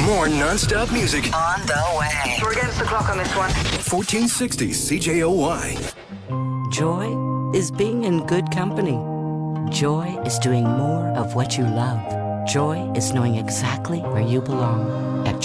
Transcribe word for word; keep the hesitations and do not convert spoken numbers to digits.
More non-stop music. On the way. We're against the clock on this one. fourteen sixty C J O Y. Joy is being in good company. Joy is doing more of what you love. Joy is knowing exactly where you belong. At